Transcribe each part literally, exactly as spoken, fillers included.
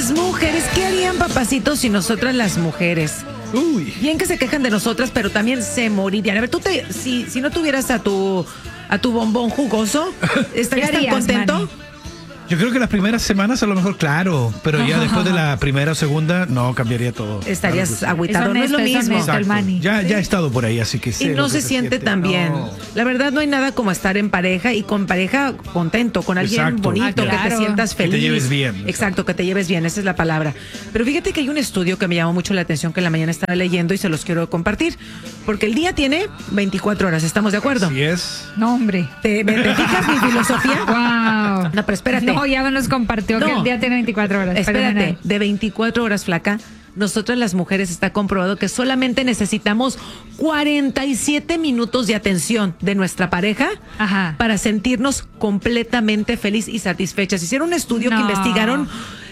Las mujeres, ¿qué harían, papacitos, si nosotras las mujeres? Uy. Bien que se quejan de nosotras, pero también se morirían. A ver, tú te, si, si no tuvieras a tu, a tu bombón jugoso, ¿estarías tan contento? Manny? Yo creo que las primeras semanas a lo mejor, claro, pero ya después de la primera o segunda, no, cambiaría todo. Estarías Claro que sí. agüitado, Es no es lo honesto, es mismo. honesto. el Manny. Ya, ya he estado por ahí, así que sé Y lo no que se siente tan bien. No. La verdad, no hay nada como estar en pareja y con pareja contento, con alguien Exacto. bonito, Ah, que te claro. sientas Que te feliz. lleves bien, exacto. Exacto, que te lleves bien, esa es la palabra. Pero fíjate que hay un estudio que me llamó mucho la atención que en la mañana estaba leyendo y se los quiero compartir. Porque el día tiene veinticuatro horas, ¿estamos de acuerdo? Así es. No, hombre. ¿Te, me- te fijas mi filosofía? Wow. No, pero espérate. No, ya nos compartió que No. el día tiene veinticuatro horas. Espérate, Fenomenal. de veinticuatro horas, flaca, nosotras las mujeres está comprobado que solamente necesitamos cuarenta y siete minutos de atención de nuestra pareja Ajá. para sentirnos completamente feliz y satisfechas. Hicieron un estudio que No. investigaron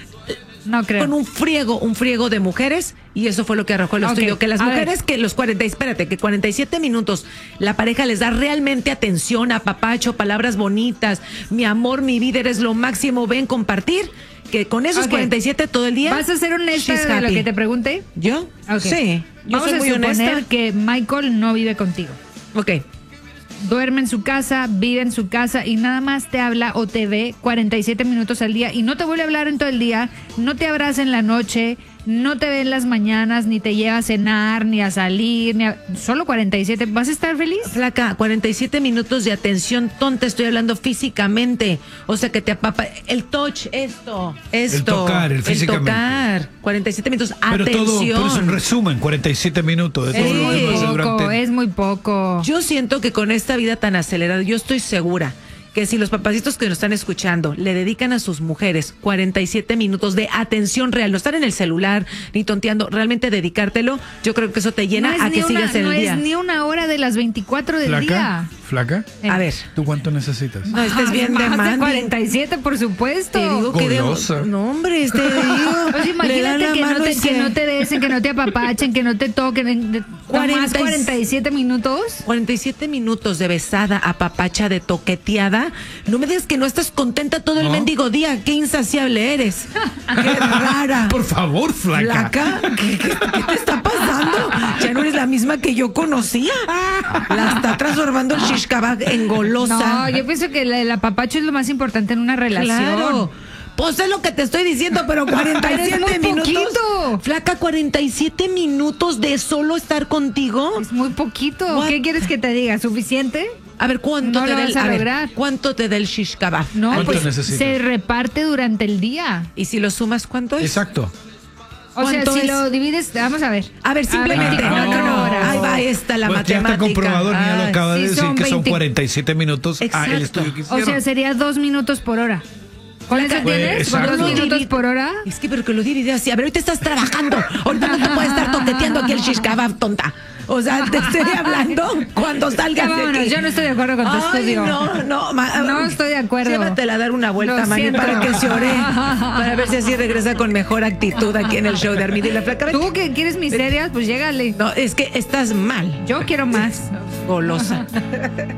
No creo. con un friego, un friego de mujeres, y eso fue lo que arrojó el Ok, estudio, que las a mujeres ver. que los cuarenta, espérate, que cuarenta y siete minutos la pareja les da realmente atención, apapacho, palabras bonitas, mi amor, mi vida, eres lo máximo, ven, compartir, que con esos Ok. cuarenta y siete todo el día. ¿Vas a ser honesta she's de lo happy. que te pregunte? ¿Yo? Ok. Sí, yo Vamos soy a muy suponer honesta. que Michael no vive contigo. Ok, Duerme en su casa, vive en su casa y nada más te habla o te ve cuarenta y siete minutos al día y no te vuelve a hablar en todo el día, no te abraza en la noche, no te ve en las mañanas, ni te lleva a cenar, ni a salir, ni a... solo cuarenta y siete. ¿Vas a estar feliz? flaca, cuarenta y siete minutos de atención tonta, estoy hablando físicamente, o sea que te apapa, el touch, esto, esto. tocar, el físicamente. tocar, cuarenta y siete minutos, Pero atención. todo, por eso en resumen, cuarenta y siete minutos de todo Sí. lo que Es uno muy hace poco, durante... es muy poco. Yo siento que con esta vida tan acelerada, yo estoy segura que si los papacitos que nos están escuchando le dedican a sus mujeres cuarenta y siete minutos de atención real, no estar en el celular ni tonteando, realmente dedicártelo, yo creo que eso te llena no es a ni que una, sigas en no el día. es ni una hora de las veinticuatro del ¿Flaca? día. ¿Flaca? Eh. A ver, ¿Tú cuánto necesitas? no estés Ah, bien más de de Mandy. cuarenta y siete, por supuesto. Te digo que de, Golosa. no, hombre, este digo, Pues le imagínate dan la que no, mano te, y que se- no te desen, que no te apapachen, que no te toquen. en- de- cuarenta y- ¿Nomás cuarenta y siete minutos? cuarenta y siete minutos de besada, apapacha, de toqueteada. No me digas que no estás contenta todo el ¿No? mendigo día. Qué insaciable eres. Qué rara. Por favor, flaca. ¿Flaca? ¿Qué, qué, qué te está pasando? Ya no eres la misma que yo conocía. La está transformando el shish kebab en golosa. No, yo pienso que la- el apapacho es lo más importante en una relación. Claro. Pues es lo que te estoy diciendo, pero cuarenta y siete Pero es muy minutos. poquito. Flaca, cuarenta y siete minutos de solo estar contigo. Es muy poquito. What? ¿Qué quieres que te diga? ¿Suficiente? A ver, ¿cuánto No te lo da el vas a ver, lograr. ¿cuánto te da el shish kebab? No, ¿Cuánto pues necesitas? se reparte durante el día. Y si lo sumas, ¿cuánto es? Exacto. O sea, ¿Cuánto si es? lo divides, vamos a ver. A ver, simplemente. veinticuatro no, no, no. horas. Ahí va esta la Pues ya matemática. está comprobado, ni ya lo Ay, acaba sí, de decir son que son veinte. cuarenta y siete minutos. Ah, Exacto. el estudio que O hicieron. sea, sería dos minutos por hora. ¿Cuánto Pues, tienes? ¿Por exacto. dos minutos por hora? Es que, pero que lo diré así. A ver, ahorita estás trabajando. Ahorita no te puedes estar toqueteando aquí el shish kebab, tonta. O sea, te estoy hablando cuando salgas Ya de vámonos, aquí. yo no estoy de acuerdo con tu Ay, estudio. no, no. ma- No estoy de acuerdo. Llévatela a dar una vuelta, Lo Mani, siento. para que se ore. Para ver si así regresa con mejor actitud aquí en el show de Armida y la Flaca. Tú que quieres miserias, pues llégale. No, es que estás mal. Yo quiero más. Golosa.